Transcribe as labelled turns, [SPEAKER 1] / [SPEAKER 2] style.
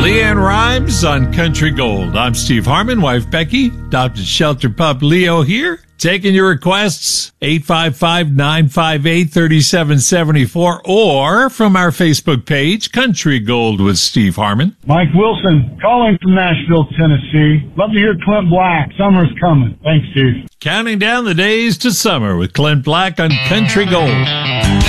[SPEAKER 1] Leanne Rhymes on Country Gold. I'm Steve Harmon, wife Becky, adopted shelter pup Leo here. Taking your requests, 855-958-3774, or from our Facebook page, Country Gold with Steve Harmon.
[SPEAKER 2] Mike Wilson, calling from Nashville, Tennessee. Love to hear Clint Black. Summer's coming. Thanks, Steve.
[SPEAKER 1] Counting down the days to summer with Clint Black on Country Gold.